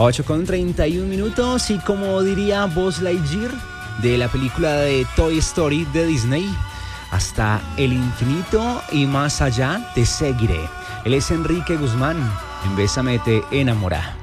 8:31 y como diría Buzz Lightyear de la película de Toy Story de Disney, hasta el infinito y más allá te seguiré. Él es Enrique Guzmán, en Bésame te enamora.